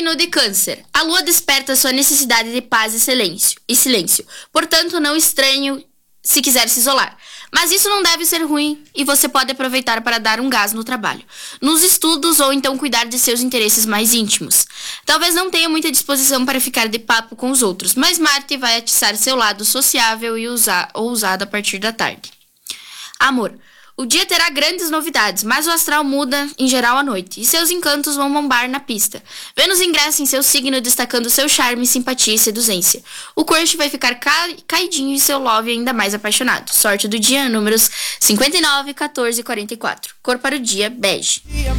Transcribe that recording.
Signo de Câncer. A lua desperta sua necessidade de paz e silêncio. Portanto, não estranho se quiser se isolar. Mas isso não deve ser ruim e você pode aproveitar para dar um gás no trabalho, nos estudos ou então cuidar de seus interesses mais íntimos. Talvez não tenha muita disposição para ficar de papo com os outros, mas Marte vai atiçar seu lado sociável e ousado a partir da tarde. Amor. O dia terá grandes novidades, mas o astral muda em geral à noite, e seus encantos vão bombar na pista. Vênus ingressa em seu signo, destacando seu charme, simpatia e seduzência. O crush vai ficar caidinho e seu love ainda mais apaixonado. Sorte do dia, números 59, 14 e 44. Cor para o dia, bege.